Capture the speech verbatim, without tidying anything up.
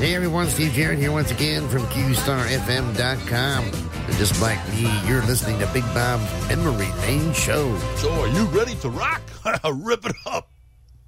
Hey everyone, Steve Jarrett here once again from Q Star F M dot com. And just like me, you're listening to Big Bob's Memory Lane Show. So are you ready to rock? Rip it up.